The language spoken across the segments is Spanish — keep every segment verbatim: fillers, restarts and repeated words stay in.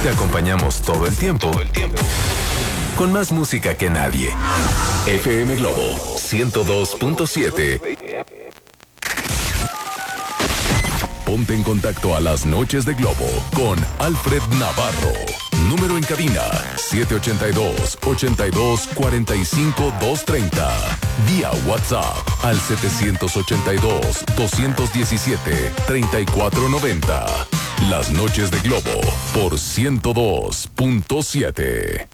te acompañamos todo el tiempo, Todo el tiempo. con más música que nadie. F M Globo ciento dos punto siete. Ponte en contacto a las noches de Globo con Alfred Navarro. Número en cabina siete ocho dos, ocho dos, cuatro cinco, dos tres cero. Vía WhatsApp al siete ocho dos, dos uno siete, tres cuatro nueve cero. Las noches de Globo por ciento dos punto siete.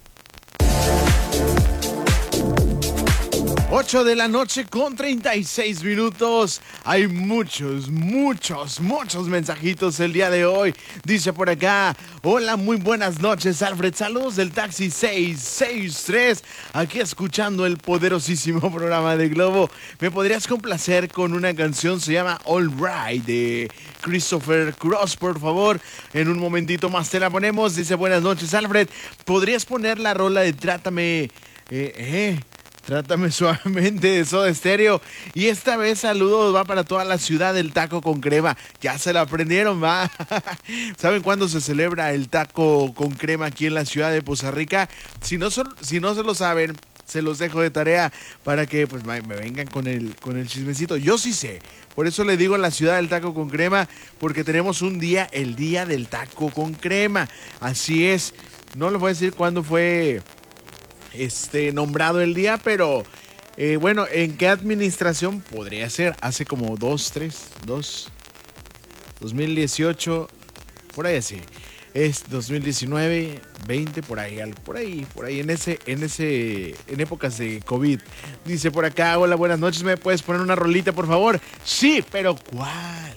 ocho de la noche con treinta y seis minutos. Hay muchos, muchos, muchos mensajitos el día de hoy. Dice por acá: hola, muy buenas noches, Alfred. Saludos del taxi seis seis tres. Aquí escuchando el poderosísimo programa de Globo. ¿Me podrías complacer con una canción? Se llama All Right de Christopher Cross, por favor. En un momentito más te la ponemos. Dice: buenas noches, Alfred. ¿Podrías poner la rola de Trátame... Eh, eh... Trátame suavemente de Soda Stereo? Y esta vez saludos va para toda la ciudad del taco con crema. Ya se la aprendieron, va. ¿Saben cuándo se celebra el taco con crema aquí en la ciudad de Poza Rica? Si no, son, si no se lo saben, se los dejo de tarea para que pues me vengan con el, con el chismecito. Yo sí sé. Por eso le digo la ciudad del taco con crema, porque tenemos un día, el día del taco con crema. Así es. No les voy a decir cuándo fue este nombrado el día, pero eh, bueno, ¿en qué administración podría ser? Hace como dos, tres, dos, dos mil dieciocho, por ahí así. Es dos mil diecinueve, veinte, por ahí, por ahí, por ahí, en ese, en ese, en épocas de COVID. Dice por acá: hola, buenas noches, ¿me puedes poner una rolita, por favor? Sí, pero ¿cuál?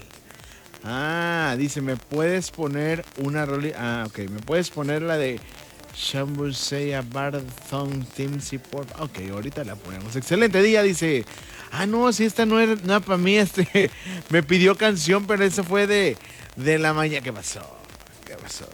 Ah, dice: ¿me puedes poner una rolita? Ah, ok, ¿me puedes poner la de Shambu Say Bar Thong Timsy Port? Ok, ahorita la ponemos. Excelente día, dice. Ah, no, si esta no era nada para mí, este me pidió canción, pero esa fue de, de la mañana. ¿Qué pasó? ¿Qué pasó?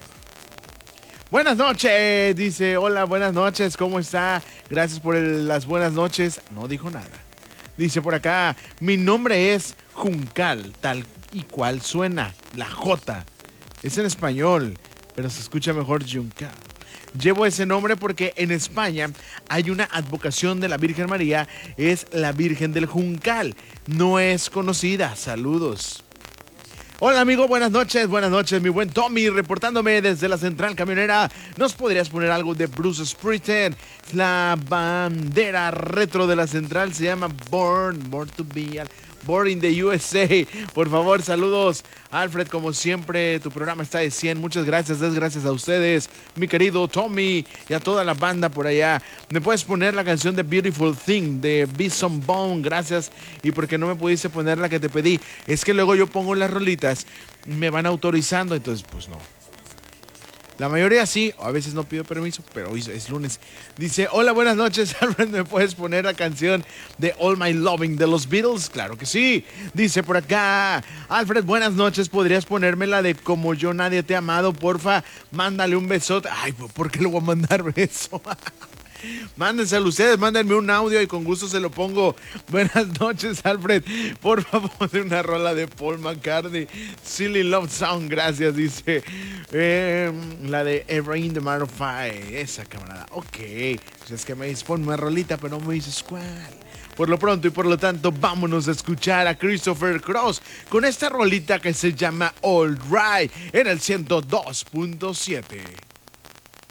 Buenas noches, dice. Hola, buenas noches, ¿cómo está? Gracias por el, las buenas noches. No dijo nada. Dice por acá: mi nombre es Juncal, tal y cual suena, la J. Es en español, pero se escucha mejor Juncal. Llevo ese nombre porque en España hay una advocación de la Virgen María, es la Virgen del Juncal. No es conocida. Saludos. Hola, amigo, buenas noches, buenas noches, mi buen Tommy, reportándome desde la central camionera. ¿Nos podrías poner algo de Bruce Springsteen? La bandera retro de la central se llama Born, Born to be... Born in the U S A. Por favor, saludos. Alfred, como siempre, tu programa está de cien. Muchas gracias, es gracias a ustedes, mi querido Tommy, y a toda la banda por allá. ¿Me puedes poner la canción de Beautiful Thing de Bison Bone? Gracias. Y porque no me pudiste poner la que te pedí, es que luego yo pongo las rolitas, me van autorizando, entonces pues no. La mayoría sí, a veces no pido permiso, pero hoy es lunes. Dice: hola, buenas noches, Alfred, ¿me puedes poner la canción de All My Loving de los Beatles? Claro que sí. Dice por acá: Alfred, buenas noches, ¿podrías ponerme la de Como Yo Nadie Te ha Amado? Porfa, mándale un besote. Ay, ¿por qué le voy a mandar beso? Mándenselo ustedes, mándenme un audio y con gusto se lo pongo. Buenas noches, Alfred. Por favor, de una rola de Paul McCartney, Silly Love Song, gracias. Dice eh, la de Ever in the Matter of Five. Esa, camarada. Ok. Pues es que me dices, ponme una rolita, pero no me dices cuál. Por lo pronto y por lo tanto, vámonos a escuchar a Christopher Cross con esta rolita que se llama All Right en el ciento dos punto siete.